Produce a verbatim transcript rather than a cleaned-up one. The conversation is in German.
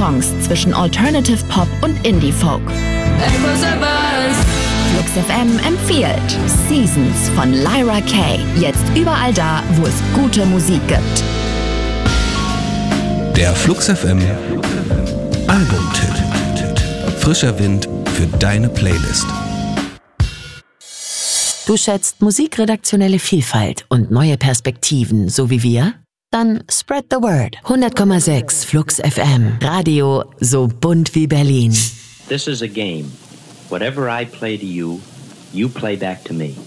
Songs zwischen Alternative Pop und Indie Folk. Flux F M empfiehlt Seasons von Lyra Kay. Jetzt überall da, wo es gute Musik gibt. Der Flux F M Albumtipp. Frischer Wind für deine Playlist. Du schätzt musikredaktionelle Vielfalt und neue Perspektiven, so wie wir? Dann spread the word. hundert Komma sechs Flux F M. Radio so bunt wie Berlin. This is a game. Whatever I play to you, you play back to me.